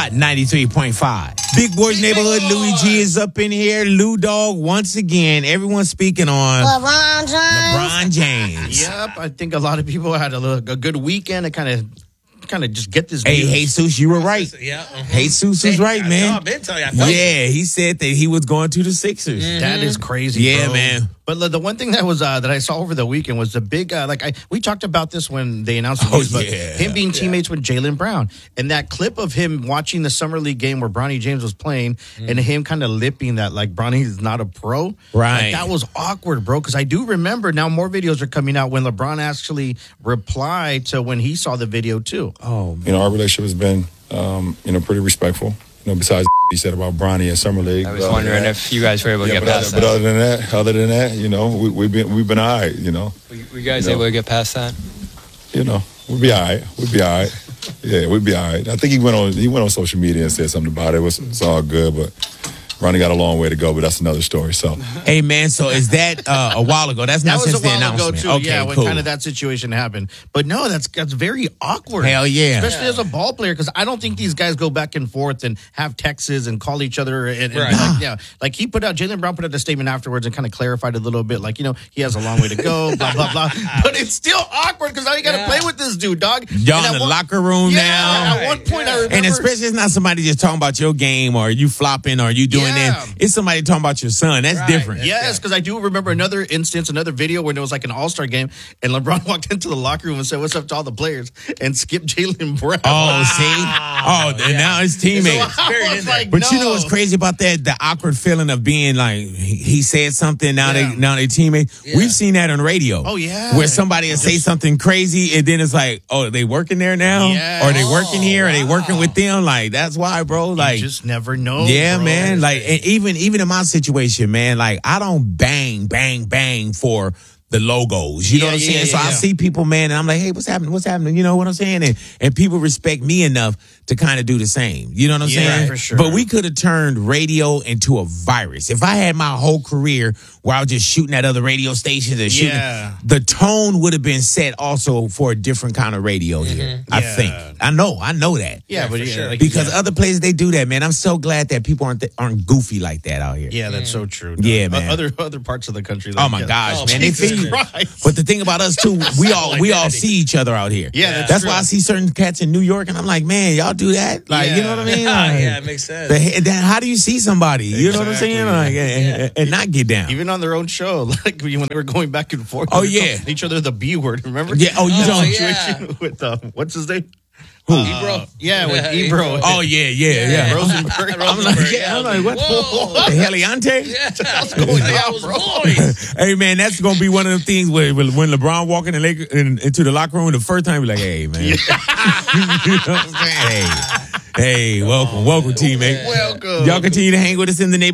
Hot 93.5. Big Boys Neighborhood. Louis G is up in here. Lou Dog once again. Everyone's speaking on LeBron James. Yep, I think a lot of people had a good weekend to kind of just get this. Hey, Jesus, you were right. Yeah, Jesus was right, man. I've been telling you. Yeah, he said that he was going to the Sixers. That is crazy. Yeah, bro. man. But the one thing that was that I saw over the weekend was the big we talked about this when they announced the news, but him being teammates with Jaylen Brown, and that clip of him watching the summer league game where Bronny James was playing, and him kind of lipping that like Bronny is not a pro, right? Like, that was awkward, bro. Because I do remember now more videos are coming out when LeBron actually replied to when he saw the video too. Oh, man. Our relationship has been pretty respectful. Besides he said about Bronny and Summer League. I was wondering if you guys were able to get past that. But other than that, we've been all right, Were you guys able to get past that? We'll be all right. Yeah, we'll be all right. I think he went on social media and said something about it. It's all good, but Ronnie got a long way to go, but that's another story. So, hey man, so is that a while ago? That's not since the announcement. That was a while ago too. Okay, when cool. kind of that situation happened. But no, that's very awkward. Hell yeah, especially as a ball player, because I don't think these guys go back and forth and have texts and call each other. And Right. like he put out, Jaylen Brown put out a statement afterwards and kind of clarified a little bit, like he has a long way to go, blah blah blah. But it's still awkward because now you got to play with this dude, dog. Y'all in the locker room now. At one point, I remember, and especially it's not somebody just talking about your game or you flopping or you doing that. It's somebody talking about your son. That's different. Yes, because I do remember another video where there was like an All-Star game and LeBron walked into the locker room and said, "What's up to all the players?" and skipped Jaylen Brown. Oh, see? And now his teammates. But you know what's crazy about that? The awkward feeling of being like, he said something, now they teammates. Yeah. We've seen that on radio. Oh, yeah. Where somebody will say something crazy and then it's like, oh, are they working there now? Yeah. Or are they working here? Are they working with them? Like, that's why, bro. Like, you just never know. Yeah, bro. man. Like, and even in my situation, man, like, I don't bang for the logos. You know what I'm saying? So I see people, man, and I'm like, hey, what's happening? What's happening? You know what I'm saying? And people respect me enough to kind of do the same. You know what I'm saying? For sure. But we could have turned radio into a virus. If I had my whole career where I was just shooting at other radio stations and shooting, the tone would have been set also for a different kind of radio here. I think. I know that. Yeah, but sure. Because other places they do that, man. I'm so glad that people aren't goofy like that out here. Yeah, that's so true. Yeah, man. Other parts of the country. Oh my gosh, man. They feel you. Christ. But the thing about us too, we all see each other out here. Yeah, that's why I see certain cats in New York, and I'm like, man, y'all do that? Like, you know what I mean? Like, yeah, it makes sense. Then how do you see somebody? You know what I'm saying? Like, and not get down. Even on their own show, like when they were going back and forth. Oh, they were yeah. calling each other the B word. Remember? Yeah. Oh, you don't. Situation with what's his name? Who? Ebro. Yeah, with Ebro. Oh yeah. Rosenberg. I'm like, what? The Heliante? Yeah. What's going on, bro? Hey man, that's gonna be one of the things where when LeBron walk into the locker room the first time, be like, hey man, you know what I'm saying? Hey, welcome, teammate. Welcome. Y'all continue to hang with us in the neighborhood.